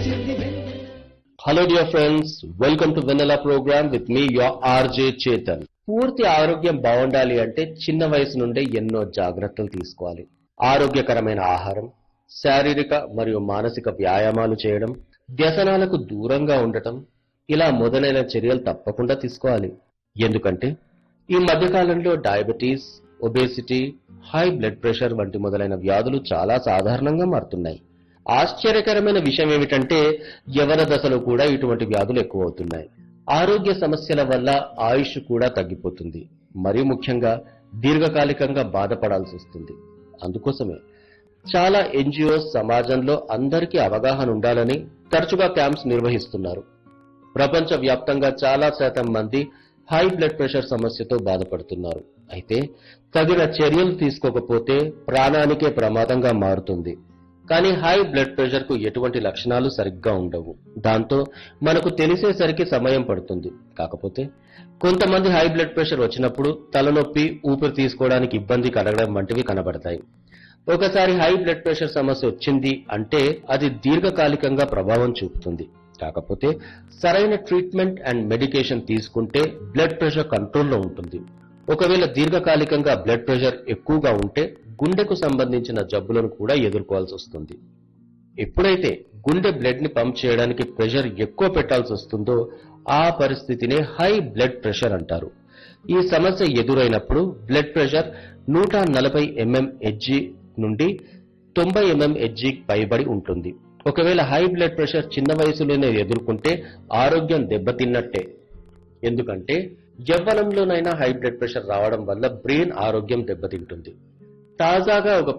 Hello dear friends, welcome to Vanilla program with me your RJ Chetan. పూర్తి ఆరోగ్యం బాగుండాలి అంటే చిన్న వయసు నుండే ఎన్నో జాగ్రత్తలు తీసుకోవాలి. ఆరోగ్యకరమైన ఆహారం, శారీరక మరియు మానసిక వ్యాయామాలు చేయడం, వ్యసనాలకు దూరంగా ఉండటం ఇలా మొదలైన చర్యలు తప్పకుండా తీసుకోవాలి. ఎందుకంటే ఈ మధ్య కాలంలో diabetes, obesity, high blood pressure వంటి మొదలైన వ్యాధులు చాలా సాధారణంగా మారుతున్నాయి. ఆశ్చర్యకరమైన విషయం ఏమిటంటే యవన దశలో కూడా ఇటువంటి వ్యాధులు ఎక్కువవుతున్నాయి. ఆరోగ్య సమస్యల వల్ల ఆయుష్ కూడా తగ్గిపోతుంది. మరీ ముఖ్యంగా దీర్ఘకాలికంగా బాధపడాల్సి వస్తుంది. అందుకోసమే చాలా ఎన్జిఓస్ సమాజంలో అందరికీ అవగాహన ఉండాలని తరచుగా క్యాంప్స్ నిర్వహిస్తున్నారు. ప్రపంచ వ్యాప్తంగా చాలా శాతం మంది హై బ్లడ్ ప్రెషర్ సమస్యతో బాధపడుతున్నారు. అయితే తగిన చర్యలు తీసుకోకపోతే ప్రాణానికే ప్రమాదంగా మారుతుంది. కానీ హై బ్లడ్ ప్రెషర్ కు ఎటువంటి లక్షణాలు సరిగ్గా ఉండవు. దాంతో మనకు తెలిసేసరికి సమయం పడుతుంది. కాకపోతే కొంతమంది హై బ్లడ్ ప్రెషర్ వచ్చినప్పుడు తలనొప్పి, ఊపిరి తీసుకోవడానికి ఇబ్బంది కలగడం వంటివి కనబడతాయి. ఒకసారి హై బ్లడ్ ప్రెషర్ సమస్య వచ్చింది అంటే అది దీర్ఘకాలికంగా ప్రభావం చూపుతుంది. కాకపోతే సరైన ట్రీట్మెంట్ అండ్ మెడికేషన్ తీసుకుంటే బ్లడ్ ప్రెషర్ కంట్రోల్లో ఉంటుంది. ఒకవేళ దీర్ఘకాలికంగా బ్లడ్ ప్రెషర్ ఎక్కువగా ఉంటే గుండెకు సంబంధించిన జబ్బులను కూడా ఎదుర్కోవాల్సి వస్తుంది. ఎప్పుడైతే గుండె బ్లడ్ ని పంప్ చేయడానికి ప్రెషర్ ఎక్కువ పెట్టాల్సి వస్తుందో ఆ పరిస్థితినే హై బ్లడ్ ప్రెషర్ అంటారు. ఈ సమస్య ఎదురైనప్పుడు బ్లడ్ ప్రెషర్ 140 mmHg నుండి 90 mmHg పైబడి ఉంటుంది. ఒకవేళ హై బ్లడ్ ప్రెషర్ చిన్న వయసులోనే ఎదుర్కొంటే ఆరోగ్యం దెబ్బతిన్నట్టే. ఎందుకంటే యవ్వనంలోనైనా హై బ్లడ్ ప్రెషర్ రావడం వల్ల బ్రెయిన్ ఆరోగ్యం దెబ్బతింటుంది. తాజాగా ఒక